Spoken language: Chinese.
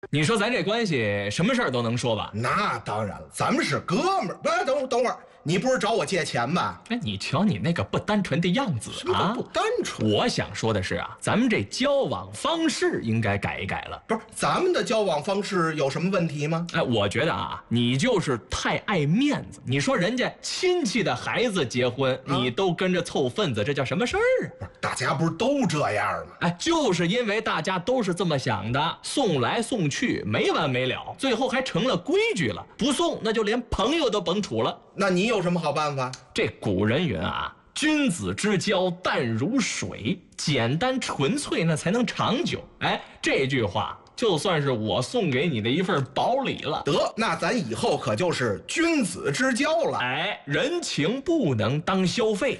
你说咱这关系什么事儿都能说吧？ 那当然了，咱们是哥们儿。哎，等会儿，你不是找我借钱吧？ 哎，你瞧你那个不单纯的样子啊！ 不单纯。 我想说的是啊，咱们这交往方式应该改一改了。 不是，咱们的交往方式有什么问题吗？ 哎，我觉得啊，你就是太爱面子。你说人家亲戚的孩子结婚，你都跟着凑份子，这叫什么事儿啊？ 不是，大家不是都这样吗？ 哎，就是因为大家都是这么想的，送来送去没完没了，最后还成了规矩了。不送，那就连朋友都甭处了。 那你有什么好办法？ 这古人云啊，君子之交淡如水，简单纯粹那才能长久。哎，这句话就算是我送给你的一份薄礼了。 得，那咱以后可就是君子之交了。 哎，人情不能当消费。